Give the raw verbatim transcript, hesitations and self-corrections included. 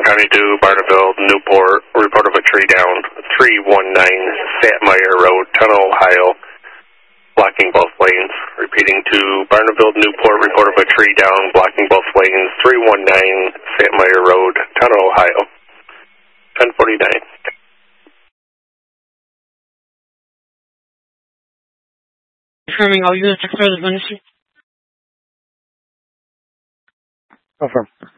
County to Barneville, Newport, report of a tree down, three one nine Satmeyer Road, Tunnel, Ohio, blocking both lanes. Repeating to Barneville, Newport, report of a tree down, blocking both lanes, three one nine Satmeyer Road, Tunnel, Ohio, ten forty-nine. Confirming all units are clear to the ministry. Confirm.